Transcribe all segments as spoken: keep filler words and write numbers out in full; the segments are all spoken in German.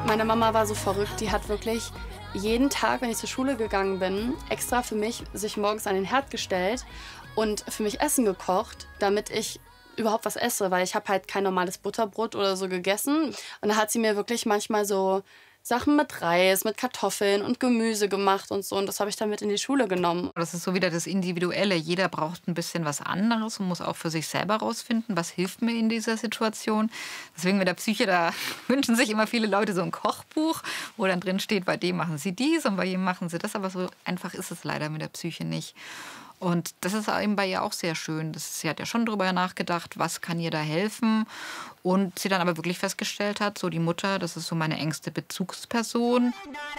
Meine Mama war so verrückt, die hat wirklich jeden Tag, wenn ich zur Schule gegangen bin, extra für mich sich morgens an den Herd gestellt und für mich Essen gekocht, damit ich überhaupt was esse, weil ich habe halt kein normales Butterbrot oder so gegessen. Und da hat sie mir wirklich manchmal so Sachen mit Reis, mit Kartoffeln und Gemüse gemacht und so. Und das habe ich dann mit in die Schule genommen. Das ist so wieder das Individuelle. Jeder braucht ein bisschen was anderes und muss auch für sich selber rausfinden, was hilft mir in dieser Situation. Deswegen mit der Psyche, da wünschen sich immer viele Leute so ein Kochbuch, wo dann drin steht, bei dem machen sie dies und bei dem machen sie das. Aber so einfach ist es leider mit der Psyche nicht. Und das ist eben bei ihr auch sehr schön. Das, sie hat ja schon darüber nachgedacht, was kann ihr da helfen. Und sie dann aber wirklich festgestellt hat, so die Mutter, das ist so meine engste Bezugsperson.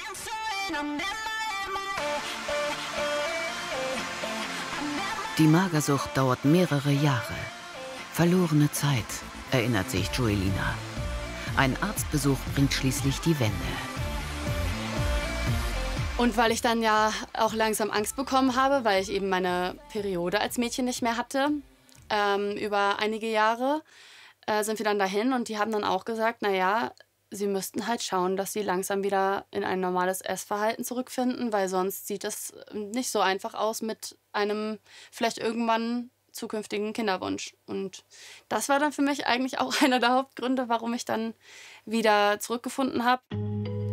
Die Magersucht dauert mehrere Jahre. Verlorene Zeit, erinnert sich Joelina. Ein Arztbesuch bringt schließlich die Wende. Und weil ich dann ja auch langsam Angst bekommen habe, weil ich eben meine Periode als Mädchen nicht mehr hatte, ähm, über einige Jahre, äh, sind wir dann dahin und die haben dann auch gesagt, naja, sie müssten halt schauen, dass sie langsam wieder in ein normales Essverhalten zurückfinden, weil sonst sieht es nicht so einfach aus mit einem vielleicht irgendwann zukünftigen Kinderwunsch. Und das war dann für mich eigentlich auch einer der Hauptgründe, warum ich dann wieder zurückgefunden habe.